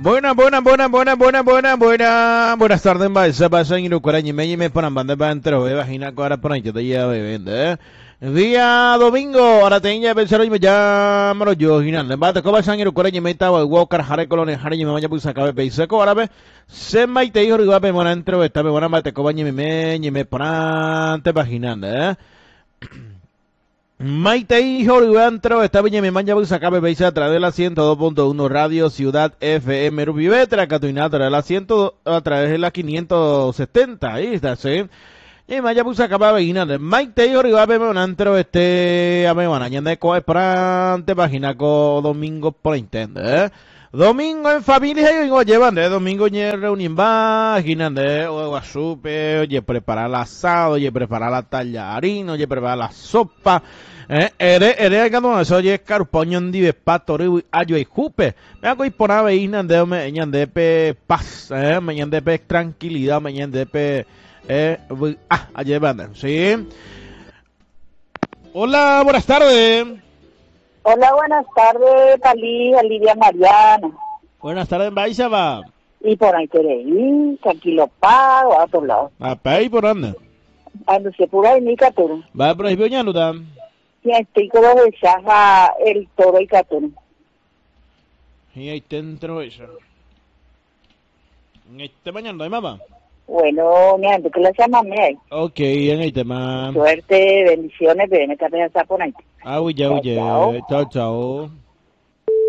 Buenas tardes, Baisa, Baisa, y Nucarañi, me ponen banda para entero, vagina, cara, por ahí, te ya bebende, Día domingo, ahora tenía que pensar, me llamo yo, y nada, bate, como San y Nucarañi, me estaba, Walker, Harry, Colón, Harry, me vaya a pusar cabeza, Beisaco, árabe, se me te dijo, iba a ver, entero, esta me van a bate, como me ponen, te vaginando, Maite y Jorge esta viña mi maña busca cabe veis a través de la 102.1 Radio Ciudad FM Rubivetra, Catuinata de la 100 a través de la 570, ahí está, sí. Y maña busca cabe veina de Maite y Jorge a me van a añadir coesprante página co domingo por entender, Domingo en familia y llevan de domingo y reunión página de supe, oye preparar el asado, oye preparar la tallarina, oye preparar la sopa. Ere cuando eso oye carpoño en dive pato ayo y jupe. Me hago y por ave de me ñandepe paz, me ñandepe tranquilidad, me ñandepe ayer van, sí. Hola, buenas tardes. Hola, buenas tardes, Talí, Lidia Mariana. Buenas tardes, Baisa va. Y por ahí queréis, tranquilo pago, a otro lado. Apa, y por anda. Ando se pura de mi caturo. Va por ahí viñando tam. Ya estoy con los de Chaja, el toro y caturo. Y ahí dentro eso. En este mañana, mamá. Bueno, mira, ¿tú qué le llamas? Ok, en este tema. Suerte, bendiciones, ven, esta vez a por ahí. Chao, chao.